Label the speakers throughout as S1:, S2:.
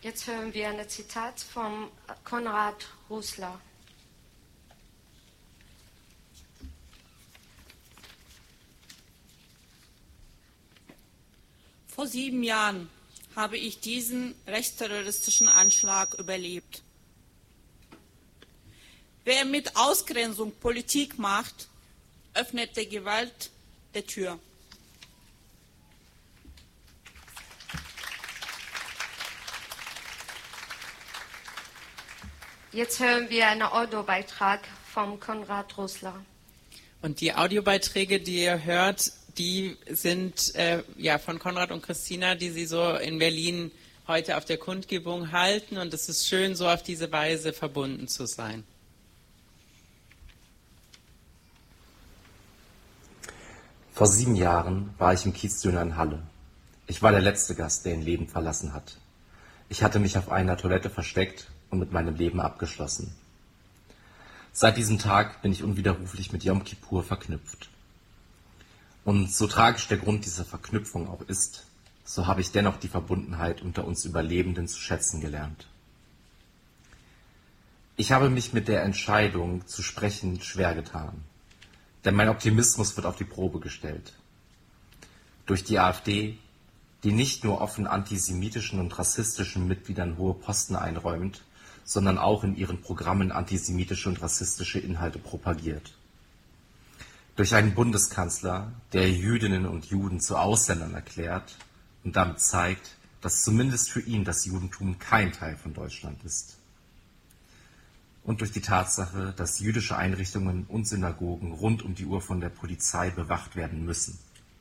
S1: Jetzt hören wir ein Zitat von Konrad Rosler.
S2: Vor 7 Jahren habe ich diesen rechtsterroristischen Anschlag überlebt. Wer mit Ausgrenzung Politik macht, öffnet der Gewalt die Tür.
S1: Jetzt hören wir einen Audiobeitrag von Konrad Rosler.
S3: Und die Audiobeiträge, die ihr hört, die sind von Konrad und Christina, die sie so in Berlin heute auf der Kundgebung halten. Und es ist schön, so auf diese Weise verbunden zu sein.
S4: Vor 7 Jahren war ich im Kiezdöner in Halle. Ich war der letzte Gast, der ihr Leben verlassen hat. Ich hatte mich auf einer Toilette versteckt und mit meinem Leben abgeschlossen. Seit diesem Tag bin ich unwiderruflich mit Yom Kippur verknüpft. Und so tragisch der Grund dieser Verknüpfung auch ist, so habe ich dennoch die Verbundenheit unter uns Überlebenden zu schätzen gelernt. Ich habe mich mit der Entscheidung zu sprechen schwer getan, denn mein Optimismus wird auf die Probe gestellt. Durch die AfD, die nicht nur offen antisemitischen und rassistischen Mitgliedern hohe Posten einräumt, sondern auch in ihren Programmen antisemitische und rassistische Inhalte propagiert. Durch einen Bundeskanzler, der Jüdinnen und Juden zu Ausländern erklärt und damit zeigt, dass zumindest für ihn das Judentum kein Teil von Deutschland ist. Und durch die Tatsache, dass jüdische Einrichtungen und Synagogen rund um die Uhr von der Polizei bewacht werden müssen.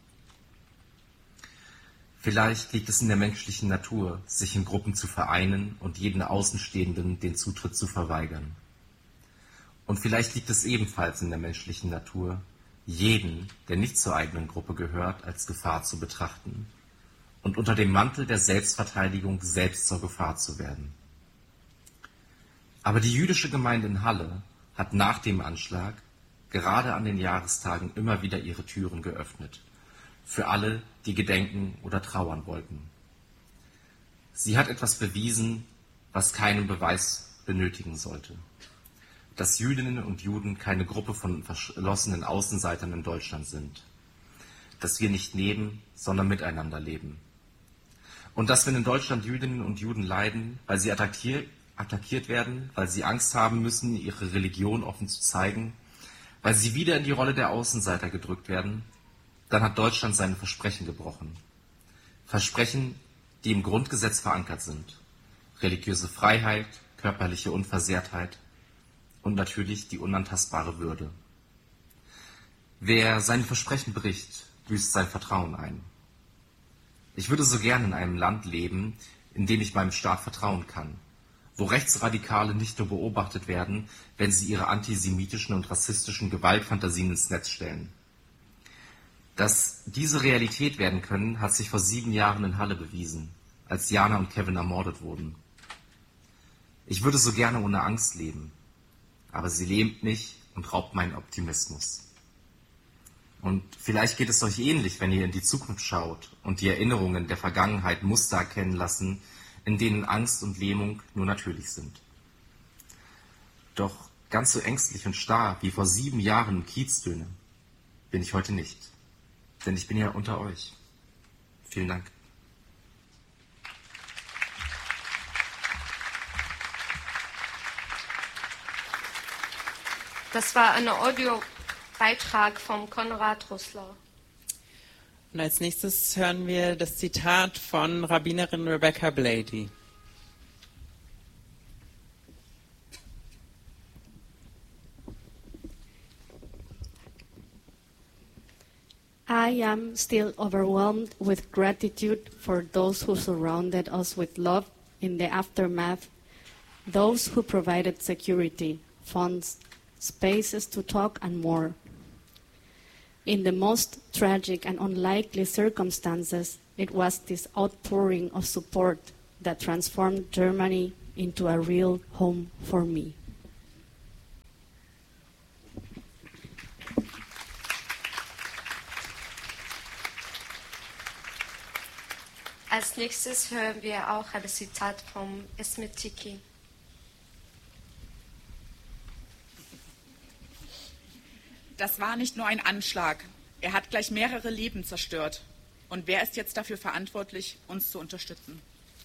S4: Vielleicht liegt es in der menschlichen Natur, sich in Gruppen zu vereinen und jeden Außenstehenden den Zutritt zu verweigern. Und vielleicht liegt es ebenfalls in der menschlichen Natur, jeden, der nicht zur eigenen Gruppe gehört, als Gefahr zu betrachten und unter dem Mantel der Selbstverteidigung selbst zur Gefahr zu werden. Aber die jüdische Gemeinde in Halle hat nach dem Anschlag gerade an den Jahrestagen immer wieder ihre Türen geöffnet. Für alle, die gedenken oder trauern wollten. Sie hat etwas bewiesen, was keinen Beweis benötigen sollte. Dass Jüdinnen und Juden keine Gruppe von verschlossenen Außenseitern in Deutschland sind. Dass wir nicht neben, sondern miteinander leben. Und dass, wenn in Deutschland Jüdinnen und Juden leiden, weil sie attackiert werden, weil sie Angst haben müssen, ihre Religion offen zu zeigen, weil sie wieder in die Rolle der Außenseiter gedrückt werden, dann hat Deutschland seine Versprechen gebrochen. Versprechen, die im Grundgesetz verankert sind. Religiöse Freiheit, körperliche Unversehrtheit und natürlich die unantastbare Würde. Wer seine Versprechen bricht, büßt sein Vertrauen ein. Ich würde so gern in einem Land leben, in dem ich meinem Staat vertrauen kann, wo Rechtsradikale nicht nur beobachtet werden, wenn sie ihre antisemitischen und rassistischen Gewaltfantasien ins Netz stellen. Dass diese Realität werden können, hat sich vor 7 Jahren in Halle bewiesen, als Jana und Kevin ermordet wurden. Ich würde so gerne ohne Angst leben, aber sie lähmt mich und raubt meinen Optimismus. Und vielleicht geht es euch ähnlich, wenn ihr in die Zukunft schaut und die Erinnerungen der Vergangenheit Muster erkennen lassen, in denen Angst und Lähmung nur natürlich sind. Doch ganz so ängstlich und starr wie vor 7 Jahren im Kiezdöner bin ich heute nicht. Denn ich bin ja unter euch. Vielen Dank.
S1: Das war ein Audiobeitrag von Konrad Rosler.
S3: Und als nächstes hören wir das Zitat von Rabbinerin Rebecca Blady.
S5: I am still overwhelmed with gratitude for those who surrounded us with love in the aftermath, those who provided security, funds, spaces to talk, and more. In the most tragic and unlikely circumstances, it was this outpouring of support that transformed Germany into a real home for me.
S1: Als nächstes hören wir auch ein Zitat von Esme Tiki.
S6: Das war nicht nur ein Anschlag. Er hat gleich mehrere Leben zerstört. Und wer ist jetzt dafür verantwortlich, uns zu unterstützen?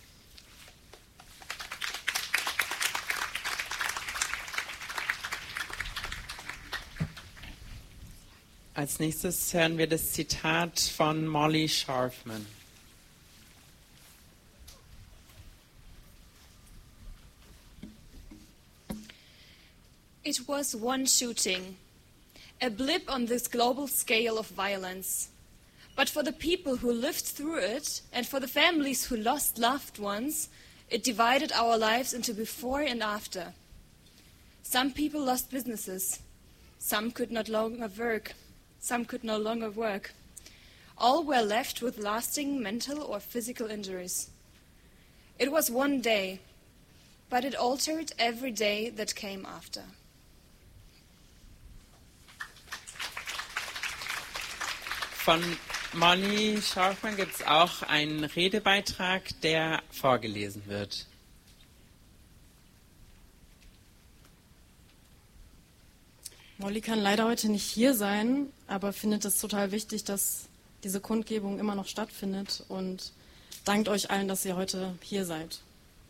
S3: Als nächstes hören wir das Zitat von Molly Sharfman.
S7: It was one shooting, a blip on this global scale of violence. But for the people who lived through it and for the families who lost loved ones, it divided our lives into before and after. Some people lost businesses. Some could no longer work. Some could no longer work. All were left with lasting mental or physical injuries. It was one day, but it altered every day that came after.
S3: Von Molly Sharfman gibt es auch einen Redebeitrag, der vorgelesen wird.
S8: Molly kann leider heute nicht hier sein, aber findet es total wichtig, dass diese Kundgebung immer noch stattfindet und dankt euch allen, dass ihr heute hier seid.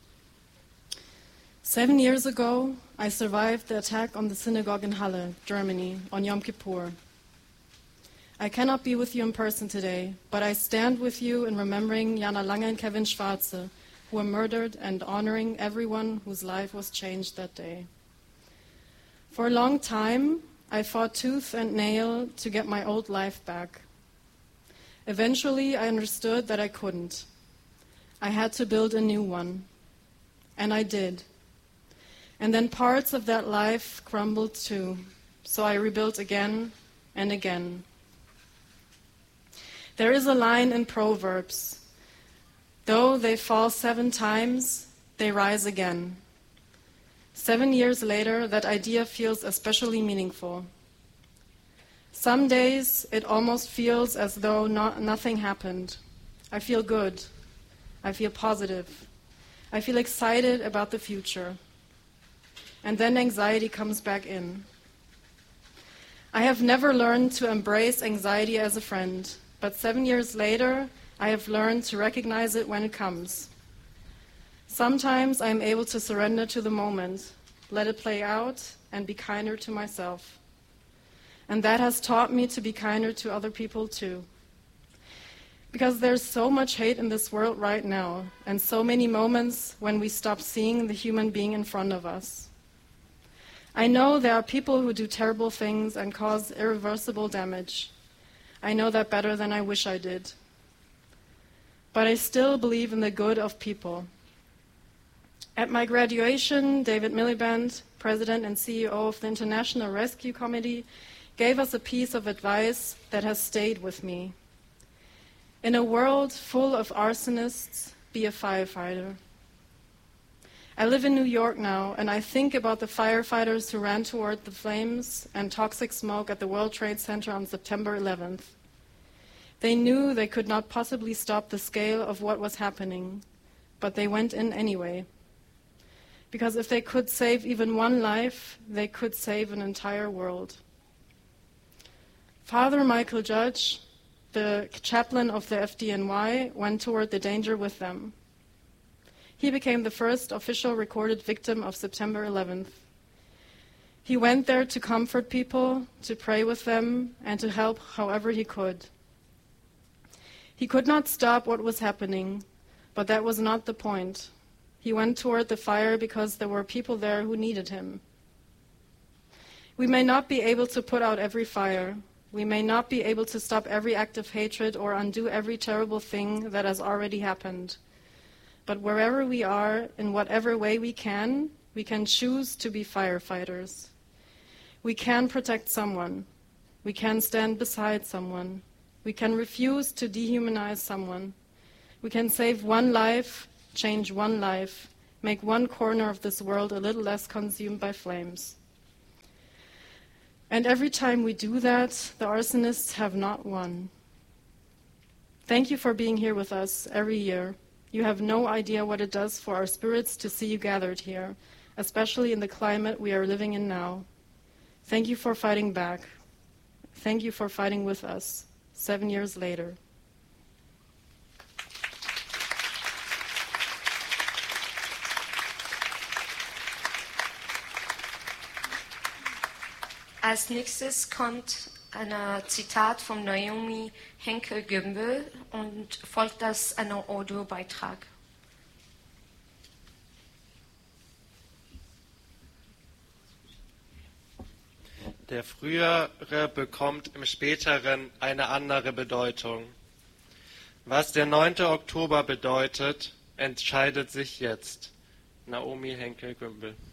S8: 7 years ago, I survived the attack on the synagogue in Halle, Germany, on Yom Kippur. I cannot be with you in person today, but I stand with you in remembering Jana Lange and Kevin Schwarze, who were murdered, and honoring everyone whose life was changed that day. For a long time, I fought tooth and nail to get my old life back. Eventually, I understood that I couldn't. I had to build a new one. And I did. And then parts of that life crumbled too, so I rebuilt again and again. There is a line in Proverbs, though they fall 7 times, they rise again. 7 years later, that idea feels especially meaningful. Some days, it almost feels as though nothing happened. I feel good. I feel positive. I feel excited about the future. And then anxiety comes back in. I have never learned to embrace anxiety as a friend, but 7 years later, I have learned to recognize it when it comes. Sometimes I am able to surrender to the moment, let it play out, and be kinder to myself. And that has taught me to be kinder to other people too. Because there's so much hate in this world right now, and so many moments when we stop seeing the human being in front of us. I know there are people who do terrible things and cause irreversible damage. I know that better than I wish I did. But I still believe in the good of people. At my graduation, David Miliband, President and CEO of the International Rescue Committee, gave us a piece of advice that has stayed with me. In a world full of arsonists, be a firefighter. I live in New York now, and I think about the firefighters who ran toward the flames and toxic smoke at the World Trade Center on September 11th. They knew they could not possibly stop the scale of what was happening, but they went in anyway. Because if they could save even one life, they could save an entire world. Father Michael Judge, the chaplain of the FDNY, went toward the danger with them. He became the first official recorded victim of September 11th. He went there to comfort people, to pray with them, and to help however he could. He could not stop what was happening, but that was not the point. He went toward the fire because there were people there who needed him. We may not be able to put out every fire. We may not be able to stop every act of hatred or undo every terrible thing that has already happened. But wherever we are, in whatever way we can choose to be firefighters. We can protect someone. We can stand beside someone. We can refuse to dehumanize someone. We can save one life, change one life, make one corner of this world a little less consumed by flames. And every time we do that, the arsonists have not won. Thank you for being here with us every year. You have no idea what it does for our spirits to see you gathered here, especially in the climate we are living in now. Thank you for fighting back. Thank you for fighting with us 7 years later.
S1: Als nächstes kommt ein Zitat von Naomi Henkel-Gömbel und folgt das einer Audiobeitrag.
S9: Der Frühere bekommt im Späteren eine andere Bedeutung. Was der 9. Oktober bedeutet, entscheidet sich jetzt. Naomi Henkel-Gömbel.